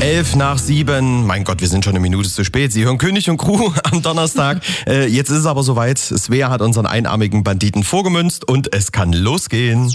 11:07. Mein Gott, wir sind schon eine Minute zu spät. Sie hören König und Crew am Donnerstag. Jetzt ist es aber soweit. Svea hat unseren einarmigen Banditen vorgemünzt und es kann losgehen.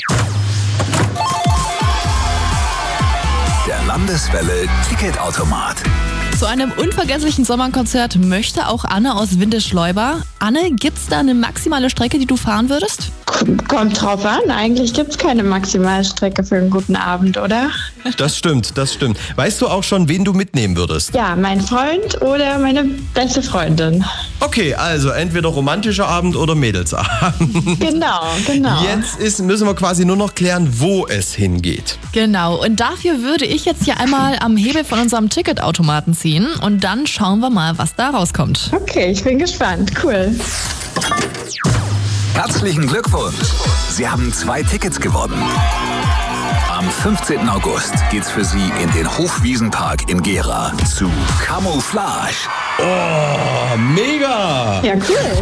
Der Landeswelle Ticketautomat. Zu einem unvergesslichen Sommerkonzert möchte auch Anne aus Windischleuber. Anne, gibt's da eine maximale Strecke, die du fahren würdest? Kommt drauf an. Eigentlich gibt's keine Maximalstrecke für einen guten Abend, oder? Das stimmt. Weißt du auch schon, wen du mitnehmen würdest? Ja, mein Freund oder meine beste Freundin. Okay, also entweder romantischer Abend oder Mädelsabend. Genau. Jetzt müssen wir quasi nur noch klären, wo es hingeht. Genau, und dafür würde ich jetzt hier einmal am Hebel von unserem Ticketautomaten ziehen und dann schauen wir mal, was da rauskommt. Okay, ich bin gespannt. Cool. Herzlichen Glückwunsch! Sie haben 2 Tickets gewonnen. Am 15. August geht's für Sie in den Hochwiesenpark in Gera zu Camouflage. Oh, mega! Ja, cool.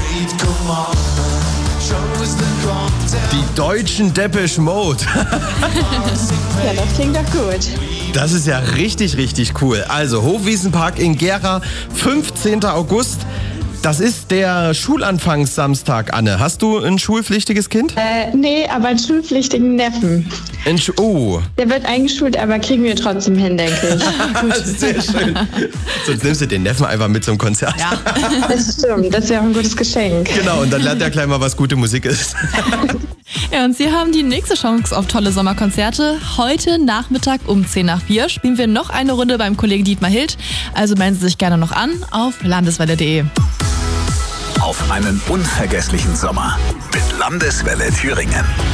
Die deutschen Depeche Mode. Ja, das klingt doch gut. Das ist ja richtig, richtig cool. Also Hochwiesenpark in Gera, 15. August. Das ist der Schulanfangssamstag, Anne. Hast du ein schulpflichtiges Kind? Nee, aber einen schulpflichtigen Neffen. Der wird eingeschult, aber kriegen wir trotzdem hin, denke ich. Sehr schön. Sonst nimmst du den Neffen einfach mit zum Konzert. Ja. Das stimmt, das wäre auch ein gutes Geschenk. Genau, und dann lernt er gleich mal, was gute Musik ist. Ja, und Sie haben die nächste Chance auf tolle Sommerkonzerte. Heute Nachmittag um 3:10 spielen wir noch eine Runde beim Kollegen Dietmar Hild. Also melden Sie sich gerne noch an auf landeswelle.de. Auf einen unvergesslichen Sommer mit Landeswelle Thüringen.